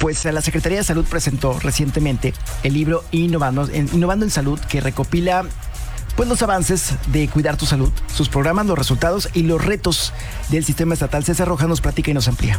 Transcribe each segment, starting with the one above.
Pues la Secretaría de Salud presentó recientemente el libro Innovando en Salud, que recopila pues los avances de cuidar tu salud, sus programas, los resultados y los retos del sistema estatal. César Rojas nos platica y nos amplía.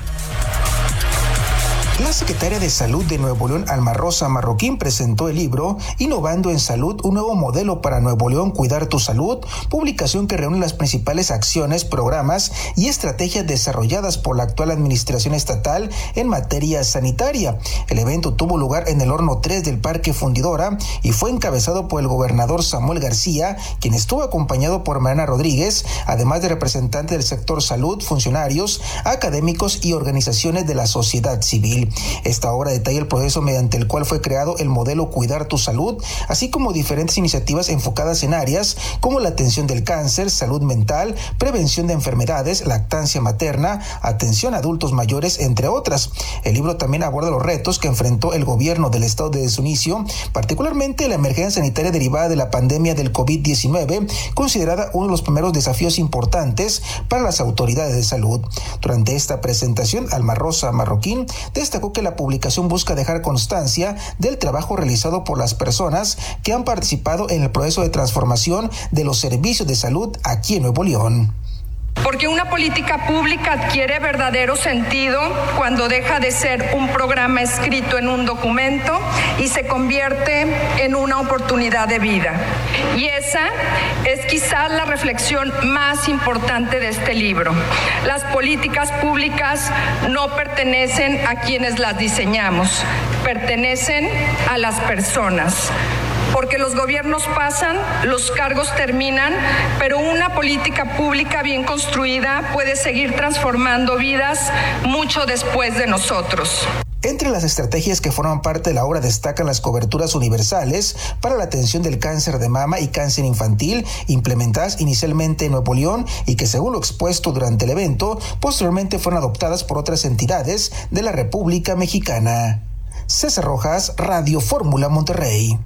La secretaria de Salud de Nuevo León, Alma Rosa Marroquín, presentó el libro Innovando en Salud, un nuevo modelo para Nuevo León, cuidar tu salud, publicación que reúne las principales acciones, programas y estrategias desarrolladas por la actual administración estatal en materia sanitaria. El evento tuvo lugar en el Horno 3 del Parque Fundidora y fue encabezado por el gobernador Samuel García, quien estuvo acompañado por Mariana Rodríguez, además de representantes del sector salud, funcionarios, académicos y organizaciones de la sociedad civil. Esta obra detalla el proceso mediante el cual fue creado el modelo Cuidar tu Salud, así como diferentes iniciativas enfocadas en áreas como la atención del cáncer, salud mental, prevención de enfermedades, lactancia materna, atención a adultos mayores, entre otras. El libro también aborda los retos que enfrentó el gobierno del estado desde su inicio, particularmente la emergencia sanitaria derivada de la pandemia del COVID-19, considerada uno de los primeros desafíos importantes para las autoridades de salud. Durante esta presentación, Alma Rosa Marroquín destacó que la publicación busca dejar constancia del trabajo realizado por las personas que han participado en el proceso de transformación de los servicios de salud aquí en Nuevo León. Porque una política pública adquiere verdadero sentido cuando deja de ser un programa escrito en un documento y se convierte en una oportunidad de vida. Y esa es quizás la reflexión más importante de este libro. Las políticas públicas no pertenecen a quienes las diseñamos, pertenecen a las personas. Porque los gobiernos pasan, los cargos terminan, pero una política pública bien construida puede seguir transformando vidas mucho después de nosotros. Entre las estrategias que forman parte de la obra destacan las coberturas universales para la atención del cáncer de mama y cáncer infantil, implementadas inicialmente en Nuevo León y que, según lo expuesto durante el evento, posteriormente fueron adoptadas por otras entidades de la República Mexicana. César Rojas, Radio Fórmula Monterrey.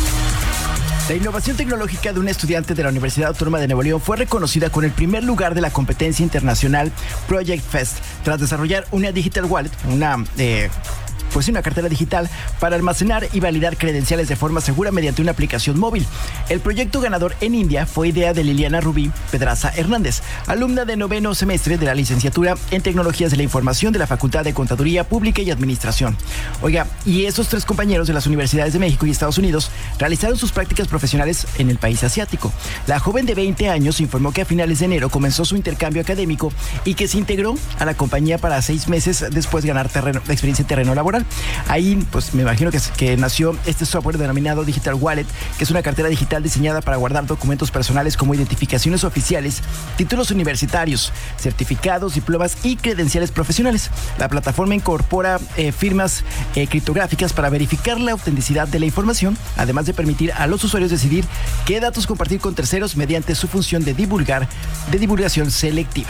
La innovación tecnológica de un estudiante de la Universidad Autónoma de Nuevo León fue reconocida con el primer lugar de la competencia internacional Project Fest tras desarrollar una digital wallet, una cartera digital para almacenar y validar credenciales de forma segura mediante una aplicación móvil. El proyecto ganador en India fue idea de Liliana Rubí Pedraza Hernández, alumna de 9º semestre de la licenciatura en Tecnologías de la Información de la Facultad de Contaduría Pública y Administración. Oiga, y esos 3 compañeros de las universidades de México y Estados Unidos realizaron sus prácticas profesionales en el país asiático. La joven de 20 años informó que a finales de enero comenzó su intercambio académico y que se integró a la compañía para 6 meses después de ganar experiencia en terreno laboral. Ahí, pues me imagino que nació este software denominado Digital Wallet, que es una cartera digital diseñada para guardar documentos personales como identificaciones oficiales, títulos universitarios, certificados, diplomas y credenciales profesionales. La plataforma incorpora firmas criptográficas para verificar la autenticidad de la información, además de permitir a los usuarios decidir qué datos compartir con terceros mediante su función de divulgación selectiva.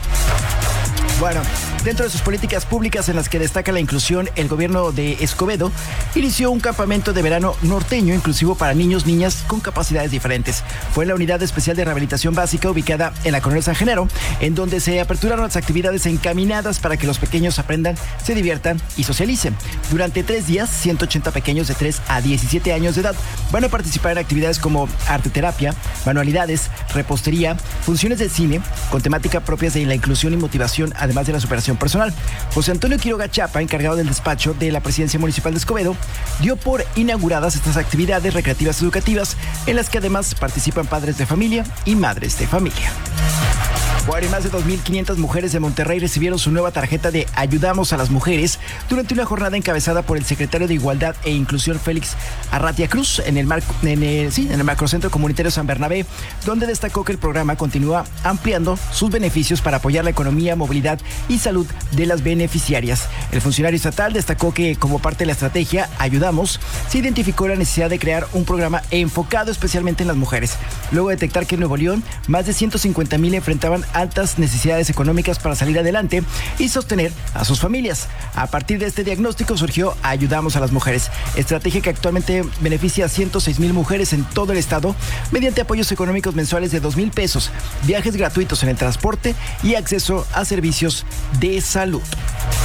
Bueno, dentro de sus políticas públicas en las que destaca la inclusión, el gobierno de Escobedo inició un campamento de verano norteño inclusivo para niños, niñas con capacidades diferentes. Fue en la Unidad Especial de Rehabilitación Básica ubicada en la Coronel San Genaro, en donde se aperturaron las actividades encaminadas para que los pequeños aprendan, se diviertan y socialicen. Durante 3 días, 180 pequeños de 3 a 17 años de edad van a participar en actividades como arteterapia, manualidades, repostería, funciones de cine, con temática propias de la inclusión y motivación, además de la superación personal. José Antonio Quiroga Chapa, encargado del despacho de la Presidencia Municipal de Escobedo, dio por inauguradas estas actividades recreativas educativas en las que además participan padres de familia y madres de familia. Bueno, y más de 2.500 mujeres de Monterrey recibieron su nueva tarjeta de Ayudamos a las Mujeres durante una jornada encabezada por el secretario de Igualdad e Inclusión Félix Arratia Cruz en el Macrocentro Comunitario San Bernabé, donde destacó que el programa continúa ampliando sus beneficios para apoyar la economía, movilidad y salud de las beneficiarias. El funcionario estatal destacó que, como parte de la estrategia Ayudamos, se identificó la necesidad de crear un programa enfocado especialmente en las mujeres, luego de detectar que en Nuevo León más de 150,000 enfrentaban altas necesidades económicas para salir adelante y sostener a sus familias. A partir de este diagnóstico surgió Ayudamos a las Mujeres, estrategia que actualmente beneficia a 106,000 mujeres en todo el estado mediante apoyos económicos mensuales de 2,000 pesos, viajes gratuitos en el transporte y acceso a servicios de salud.